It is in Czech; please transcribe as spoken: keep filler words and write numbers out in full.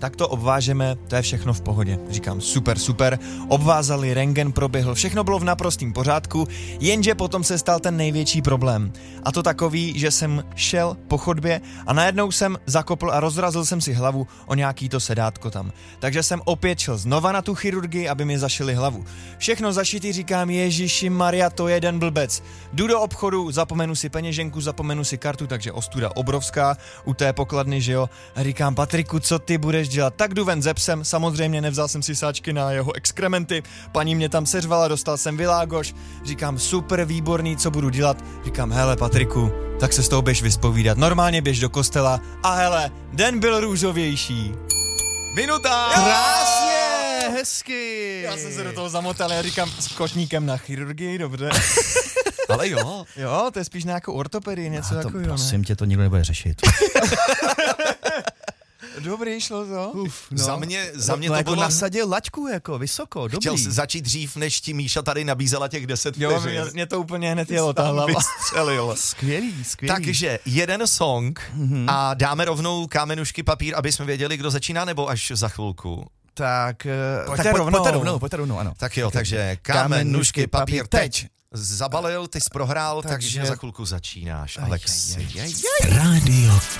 tak to obvážeme, to je všechno v pohodě. Říkám, super, super, obvázali, rentgen proběhl, všechno bylo v naprostém pořádku, jenže potom se stal ten největší problém. A to takový, že jsem šel po chodbě a najednou jsem zakopl a rozrazil jsem si hlavu o nějaký to sedátko tam. Takže jsem opět šel znova na tu chirurgii, aby mi zašili hlavu. Všechno zašitý, říkám, Ježiši Maria, to je jeden blbec. Jdu do obchodu, zapomenu si peněženku, zapomenu si kartu, takže ostuda obrovská u té pokladny, že jo. A říkám, Patriku, co ty budeš dělat? Tak jdu ven ze psem, samozřejmě nevzal jsem si sáčky na jeho exkrementy, paní mě tam seřvala, dostal jsem világoš, říkám, super, výborný, co budu dělat? Říkám, hele Patriku, tak se s tou běž vyspovídat, normálně běž do kostela a hele, den byl růžovější. Minuta! Krásně, hezky. Já jsem se do toho zamotal, já říkám, s kotníkem na chirurgii, dobře. Ale jo. Jo, to je spíš na nějakou ortopedii, něco to, takového. Prosím tě, to nikdo nebude řešit. Dobrý, šlo to? Uf, no. Za mě, za mě no, to jako bylo... nasadil laťku, jako vysoko, dobrý. Chtěl jsi začít dřív, než ti Míša tady nabízela těch deset Jo, vteřin. mě, mě to úplně hned jelo, ta hlava. Vystřelil. Skvělý, skvělý. Takže jeden song mm-hmm. a dáme rovnou kámenušky papír, aby jsme věděli, kdo začíná, nebo až za chvilku. Tak, pojďte tak rovnou. Pojďte rovnou, pojďte rovnou, ano. Tak jo, takže kámen, nůžky, papír, teď. Zabalil, ty jsi prohrál, takže, takže za chvilku začínáš, Alexi. Rádio